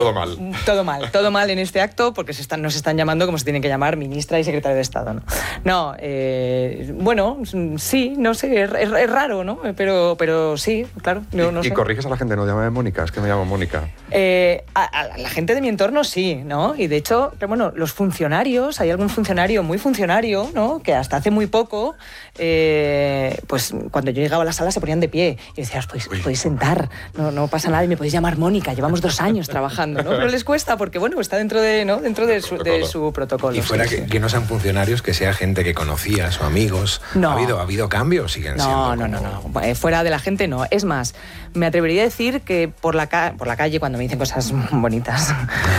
Todo mal en este acto, porque nos están llamando como se tienen que llamar, ministra y secretario de Estado, ¿no? No, bueno, sí, no sé, es raro, ¿no? Pero sí, claro, yo no sé. ¿Y corriges a la gente? No, llámame Mónica, es que me llamo Mónica. A la gente de mi entorno sí, ¿no? Y de hecho, bueno, los funcionarios, hay algún funcionario muy funcionario, ¿no? Que hasta hace muy poco, pues cuando yo llegaba a la sala se ponían de pie. Y decía, os podéis sentar, no pasa nada y me podéis llamar Mónica, llevamos 2 años trabajando, ¿no? Pero les cuesta porque, bueno, está dentro de su protocolo. Y fuera que no sean funcionarios, que sea gente que conocías o amigos. No. ¿Ha habido cambios? ¿Siguen siendo? No. Fuera de la gente no. Es más, me atrevería a decir que por la calle cuando me dicen cosas bonitas.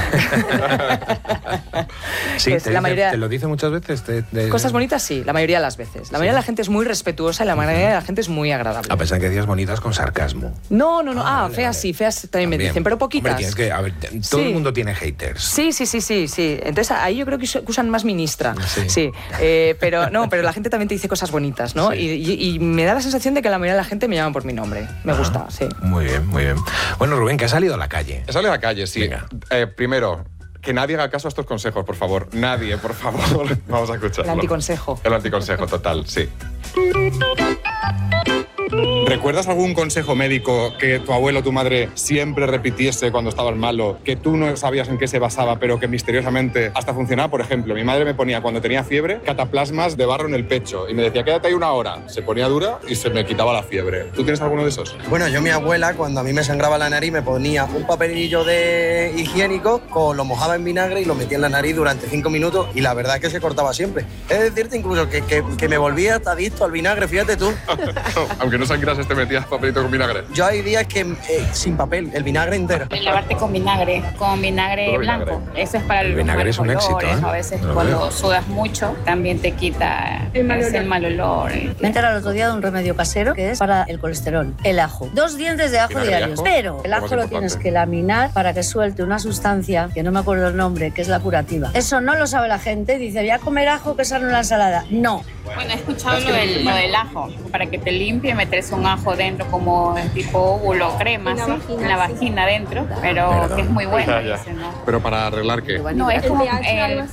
Sí, ¿te lo dice muchas veces? Cosas bonitas sí, la mayoría de las veces. La mayoría de la gente es muy respetuosa y la mayoría de la gente es muy agradable. A pesar que decías bonitas con sarcasmo. No. Feas sí, feas también me dicen, pero poquitas. Hombre, a ver, todo el mundo tiene haters. Sí. Entonces ahí yo creo que usan más ministra. Sí. Pero la gente también te dice cosas bonitas, ¿no? Sí. Y me da la sensación de que la mayoría de la gente me llama por mi nombre. Me gusta, sí. Muy bien. Bueno, Rubén, que has salido a la calle. He salido a la calle, sí. Primero, que nadie haga caso a estos consejos, por favor. Nadie, por favor. Vamos a escucharlo. El anticonsejo. El anticonsejo, total, sí. ¿Recuerdas algún consejo médico que tu abuelo o tu madre siempre repitiese cuando estabas malo, que tú no sabías en qué se basaba, pero que misteriosamente hasta funcionaba? Por ejemplo, mi madre me ponía, cuando tenía fiebre, cataplasmas de barro en el pecho y me decía, quédate ahí 1 hora. Se ponía dura y se me quitaba la fiebre. ¿Tú tienes alguno de esos? Bueno, mi abuela, cuando a mí me sangraba la nariz, me ponía un papelillo de higiénico, lo mojaba en vinagre y lo metía en la nariz durante 5 minutos y la verdad es que se cortaba siempre. Es decirte incluso que me volvía hasta adicto al vinagre, fíjate tú. Aunque no sangrases, te metías papelito con vinagre. Yo hay días que sin papel, el vinagre entero. Lavarte con vinagre blanco. Eso es para el vinagre es un éxito, ¿eh? A veces cuando sudas mucho también te quita el mal olor. Me enteré el otro día de un remedio casero que es para el colesterol, el ajo. 2 dientes de ajo diarios. Pero el ajo lo tienes que laminar para que suelte una sustancia, que no me acuerdo el nombre, que es la curativa. Eso no lo sabe la gente. Dice, voy a comer ajo que sale en la ensalada. No. Bueno, he escuchado lo del ajo. Para que te limpie, meterse un ajo dentro como tipo óvulo, crema, ¿sí? En la vagina dentro, pero que es muy bueno. Ese, ¿no? ¿Pero para arreglar qué? No, es como el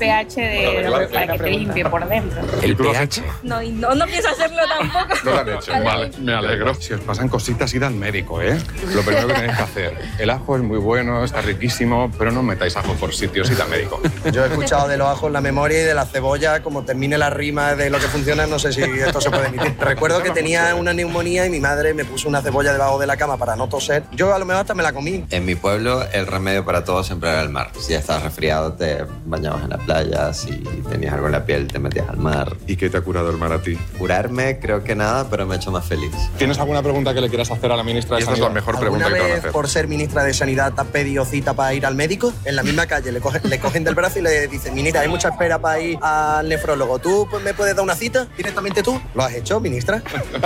pH para que te limpie por dentro. ¿El pH? No pienso hacerlo tampoco. No lo han hecho, vale, me alegro. Si os pasan cositas, id al médico, ¿eh? Lo primero que tenéis que hacer. El ajo es muy bueno, está riquísimo, pero no metáis ajo por sitios, id al médico. Yo he escuchado de los ajos en la memoria y de la cebolla, como termine la rima de lo que funciona, no sé si esto se puede emitir. Recuerdo que tenía una neumonía y mi madre me puso una cebolla debajo de la cama para no toser. Yo a lo mejor hasta me la comí. En mi pueblo el remedio para todo siempre era el mar. Si ya estabas resfriado te bañabas en la playa, si tenías algo en la piel te metías al mar. ¿Y qué te ha curado el mar a ti? Curarme creo que nada, pero me ha hecho más feliz. ¿Tienes alguna pregunta que le quieras hacer a la ministra de Sanidad? Esta es la mejor pregunta que te van a hacer. Por ser ministra de Sanidad te has pedido cita para ir al médico? En la misma calle le cogen del brazo y le dicen, ministra, hay mucha espera para ir al nefrólogo. ¿Tú me puedes dar una cita directamente tú? ¿Lo has hecho, ministra?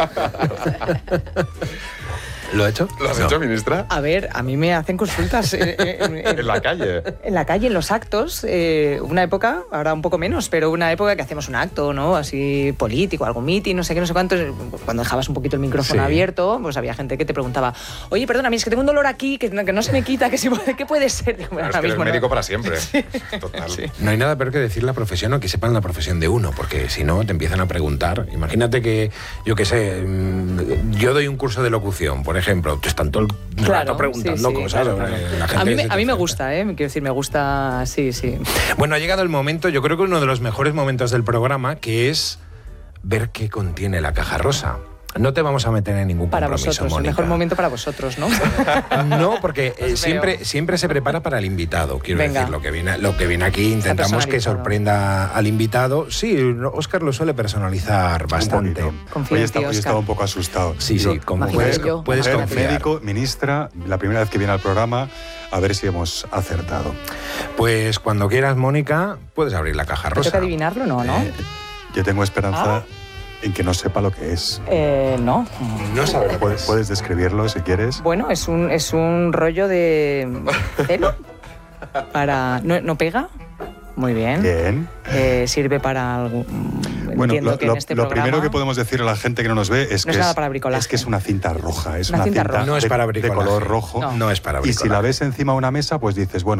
¿Lo ha hecho? ¿Lo has hecho, ministra? A ver, a mí me hacen consultas en la calle. En la calle, en los actos. Una época, ahora un poco menos, pero una época que hacíamos un acto, ¿no? Así político, algún mitin, no sé qué, no sé cuánto. Cuando dejabas un poquito el micrófono abierto, pues había gente que te preguntaba, oye, perdona, es que tengo un dolor aquí, que no se me quita, ¿qué puede ser? Bueno, es que eres médico para siempre. Sí. Total. Sí. No hay nada peor que decir la profesión o que sepan la profesión de uno, porque si no te empiezan a preguntar. Imagínate que, yo qué sé, yo doy un curso de locución, por ejemplo, te están todo el rato preguntando cosas. Claro. La gente a mí me gusta, quiero decir, me gusta, sí. Bueno, ha llegado el momento, yo creo que uno de los mejores momentos del programa, que es ver qué contiene la caja rosa. No te vamos a meter en ningún compromiso, para vosotros, Mónica. El mejor momento para vosotros, ¿no? No, porque siempre se prepara para el invitado. Quiero decir, lo que viene aquí, intentamos que sorprenda al invitado. Sí, Óscar lo suele personalizar bastante. Hoy estaba un poco asustado. Sí, puedes confiar. Médico, ministra, la primera vez que viene al programa, a ver si hemos acertado. Pues cuando quieras, Mónica, puedes abrir la caja rosa. ¿Tengo que adivinarlo? No. Yo tengo esperanza en que no sepa lo que es. No. No sabe. ¿Puedes describirlo si quieres? Bueno, es un rollo de celo. ¿No pega? Muy bien. Bien. Sirve para algo. Bueno, lo primero que podemos decir a la gente que no nos ve es que es una cinta roja. Es una cinta no es para de color rojo. No es para bricolaje. Y si la ves encima de una mesa, pues dices, bueno,